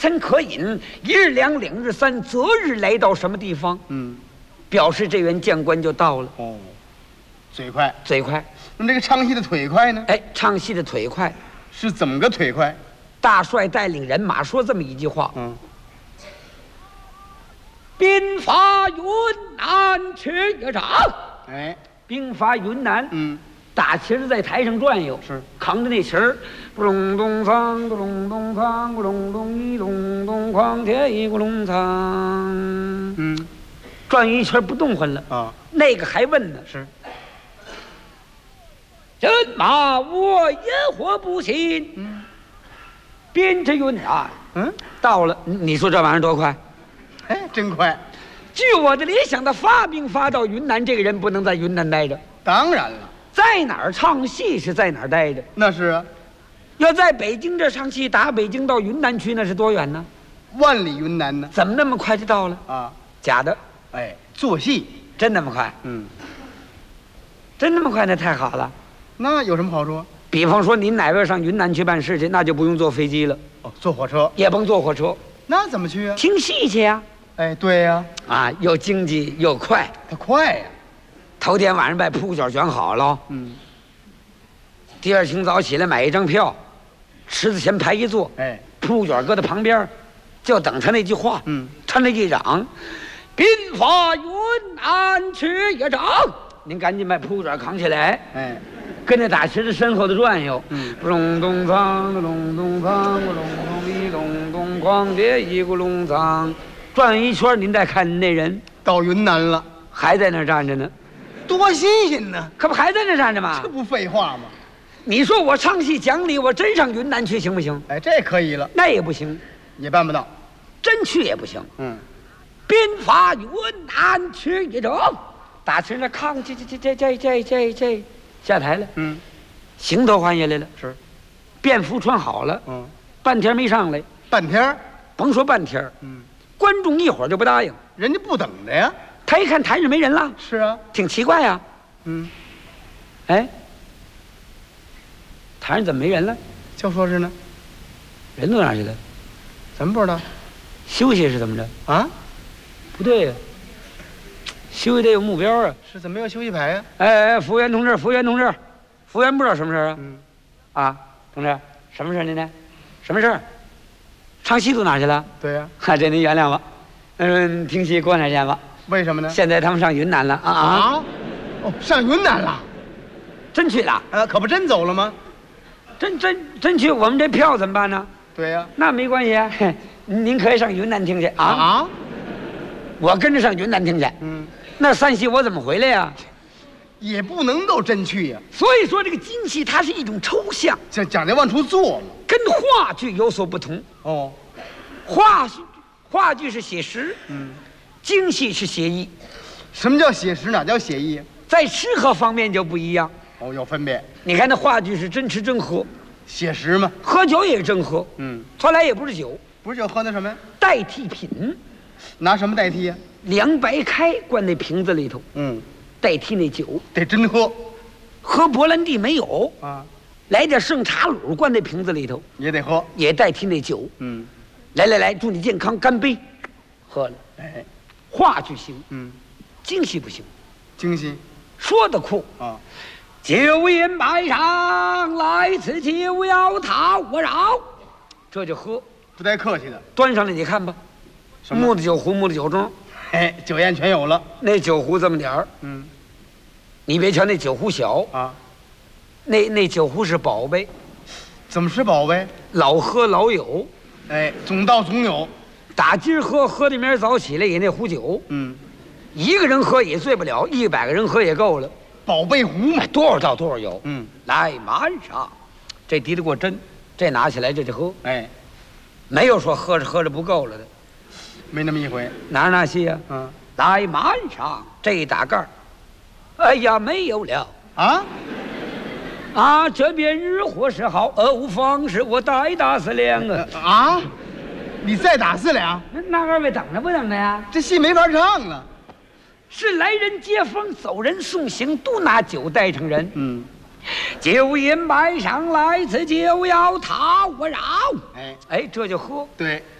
餐可饮，一日两，两日三，择日来到什么地方？表示这员将官就到了。 哦，嘴快， 嘴快。 那这个唱戏的腿快呢？ 哎，唱戏的腿快是怎么个腿快？ 大帅带领人马说这么一句话：兵发云南去一场。 哎， 兵发云南，大旗儿在台上转悠， 是扛着那旗儿，咕隆咚锵，咕隆咚锵，咕隆咚一隆咚哐铁一咕隆锵，转一圈不动换了啊。那个还问呢， 是人马我也或不行，边至云南，到了，你说这玩意儿多快？ 哎，真快。 据我的理想，他发兵发到云南，这个人不能在云南待着。 当然了， 在哪儿唱戏是在哪儿待着。 那是啊， 要在北京这唱戏，打北京到云南去，那是多远呢？ 万里云南呢？ 怎么那么快就到了啊？假的。 哎，做戏真那么快？真那么快？那太好了。 那有什么好处？ 比方说，您哪位上云南去办事去，那就不用坐飞机了。 哦，坐火车也甭坐火车。 那怎么去啊？ 听戏去呀。 哎，对呀。 啊，又经济又快。 它快呀。 头天晚上把铺卷选好了，第二清早起来买一张票，池子前排一坐，哎，铺卷搁在旁边，就等他那句话，他那一嚷，兵发云南去一场，您赶紧把铺卷扛起来，哎，跟那大旗子身后的转悠，隆咚锵，隆咚锵，隆咚一隆咚哐别一咕隆锵，转一圈，您再看那人到云南了， 还在那儿站着呢。 多新鲜呢！ 可不还在那站着吗？ 这不废话吗？ 你说我唱戏讲理，我真上云南去行不行？ 哎，这可以了。 那也不行， 也办不到。 真去也不行。兵发云南去一场，打起那炕，这下台了。行头换下来了。是，便服穿好了。半天没上来。 半天？ 甭说半天。观众一会儿就不答应， 人家不等着呀。 他一看台上没人了， 是啊， 挺奇怪呀。哎，台上怎么没人了？ 就说是呢， 人都哪去了？ 咱们不知道， 休息是怎么着啊？ 不对呀，休息得有目标啊。 是怎么没有休息牌呀？ 哎，服务员同志，服务员同志，服务员不知道什么事啊？啊，同志，什么事您呢？什么事？唱戏都哪去了？ 对呀， 这您原谅吧。听戏过段时间吧。 为什么呢？ 现在他们上云南了啊！ 哦，上云南了， 真去了啊？可不真走了吗？ 真去，我们这票怎么办呢？ 对呀， 那没关系啊，您可以上云南听去啊！我跟着上云南听去。那散戏我怎么回来呀？ 也不能够真去呀。 所以说，这个京戏它是一种抽象， 讲究往出做嘛， 跟话剧有所不同。哦，话剧是写实，京戏是写意。 什么叫写实？哪叫写意？ 在吃喝方面就不一样。 哦，有分别。 你看那话剧是真吃真喝， 写实嘛。 喝酒也是真喝，后来也不是酒， 不是酒，喝那什么呀？ 代替品。 拿什么代替呀？ 凉白开灌那瓶子里头，代替那酒， 得真喝。 喝勃兰地没有啊， 来点圣茶卤灌那瓶子里头也得喝， 也代替那酒。来，祝你健康，干杯！喝了。哎，话剧行，京戏不行。 京戏说得酷啊，酒宴摆上，来此酒要他我饶，这就喝， 不带客气的。 端上来你看吧，木的酒壶，木的酒盅， 哎，酒宴全有了。 那酒壶这么点儿，你别瞧那酒壶小啊，那酒壶是宝贝。 怎么是宝贝？ 老喝老有， 哎，总到总有。 打今儿喝的明儿早起来也那壶酒，一个人喝也醉不了，100个人喝也够了。 宝贝壶嘛， 多少倒多少有。来满上，这敌得过针，这拿起来这就喝。哎，没有说喝着不够了的， 没那么一回。 哪些呀？来满上，这一打盖儿，哎呀没有了啊！这边日货是好，无妨事，我代打4两啊！你再打4两？ 那二位等着不等着呀？ 这戏没法唱了。 是来人接风，走人送行，都拿酒带成人。酒宴摆上来，此酒要他我饶。哎，这就喝。 对，